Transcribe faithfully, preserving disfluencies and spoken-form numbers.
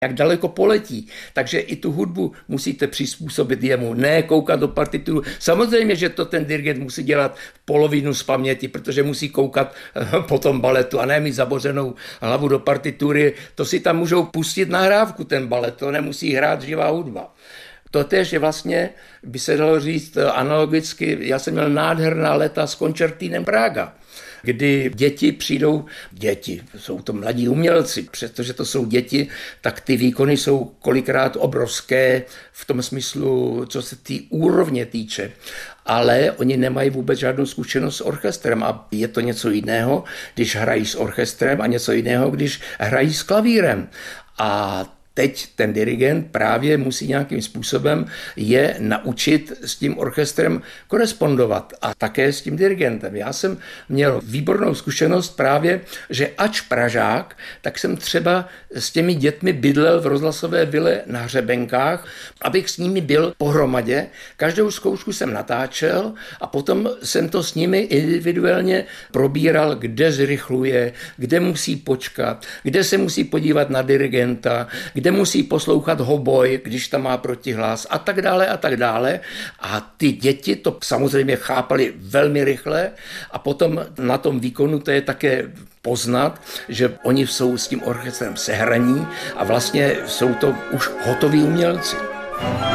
jak daleko poletí. Takže i tu hudbu musíte přizpůsobit jemu, ne koukat do partituru. Samozřejmě, že to ten dirigent musí dělat polovinu z paměti, protože musí koukat po tom baletu a ne mít zabořenou hlavu do partitury. To si tam můžou pustit nahrávku ten balet, to nemusí hrát živá hudba. Totéž je vlastně, by se dalo říct analogicky, já jsem měl nádherná léta s koncertínem Praga, kdy děti přijdou, děti, jsou to mladí umělci, přestože to jsou děti, tak ty výkony jsou kolikrát obrovské v tom smyslu, co se té úrovně týče. Ale oni nemají vůbec žádnou zkušenost s orchestrem a je to něco jiného, když hrají s orchestrem a něco jiného, když hrají s klavírem. A teď ten dirigent právě musí nějakým způsobem je naučit s tím orchestrem korespondovat a také s tím dirigentem. Já jsem měl výbornou zkušenost právě, že ač Pražák, tak jsem třeba s těmi dětmi bydlel v rozhlasové vile na Hřebenkách, abych s nimi byl pohromadě. Každou zkoušku jsem natáčel a potom jsem to s nimi individuálně probíral, kde zrychluje, kde musí počkat, kde se musí podívat na dirigenta, kde musí poslouchat hoboj, když tam má protihlas a tak dále a tak dále. A ty děti to samozřejmě chápali velmi rychle a potom na tom výkonu to je také poznat, že oni jsou s tím orchestrem sehraní a vlastně jsou to už hotoví umělci.